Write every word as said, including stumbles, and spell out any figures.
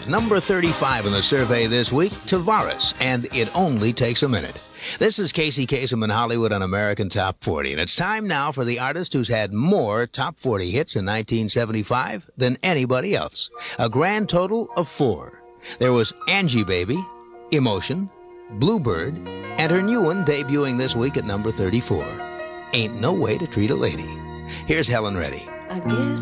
At number thirty-five in the survey this week, Tavares, and It Only Takes a Minute. This is Casey Kasem in Hollywood on American Top forty, and it's time now for the artist who's had more Top forty hits in nineteen seventy-five than anybody else. A grand total of four. There was Angie Baby, Emotion, Bluebird, and her new one debuting this week at number thirty-four. Ain't No Way to Treat a Lady. Here's Helen Reddy. I guess